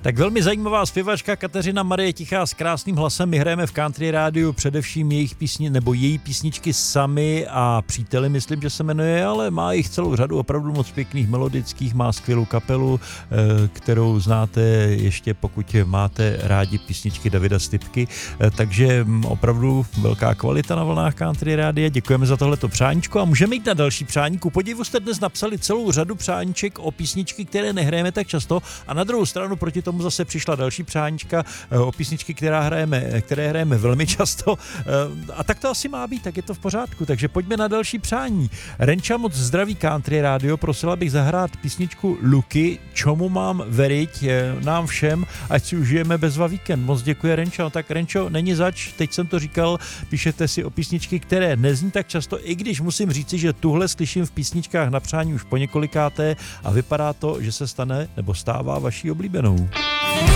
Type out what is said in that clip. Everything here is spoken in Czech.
Tak velmi zajímavá zpěvačka Kateřina Marie Tichá s krásným hlasem. My hrajeme v Country Rádiu především jejich písně nebo její písničky Sami a Příteli, myslím, že se jmenuje, ale má jich celou řadu opravdu moc pěkných melodických, má skvělou kapelu, kterou znáte ještě pokud máte rádi písničky Davida Stypky, takže opravdu velká kvalita na vlnách Country Rádia. Děkujeme za tohleto přáníčko a můžeme jít na další přání. Ku podivu jste dnes napsali celou řadu přáníček o písničky, které nehrajeme tak často, a na druhou stranu proti tomu zase přišla další přáníčka o písničky, které hrajeme velmi často, a tak to asi má být, tak je to v pořádku, takže pojďme na další přání. Renča moc zdraví Country Rádio, prosila bych zahrát písničku Luky, čomu mám veriť nám všem, ať si užijeme bezva víkend. Moc děkuje Renča. No tak Renčo, není zač, teď jsem to říkal, píšete si o písničky, které nezní tak často, i když musím říci, že tuhle slyším v písničkách na přání už po několikáté a vypadá to, že se stane nebo stává vaší oblíbenou.